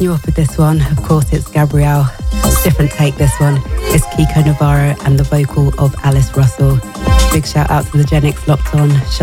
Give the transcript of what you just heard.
kicking you off with this one. Of course, it's Gabrielle. Different take, this one. It's Kiko Navarro and the vocal of Alice Russell. Big shout out to the Gen X locked on.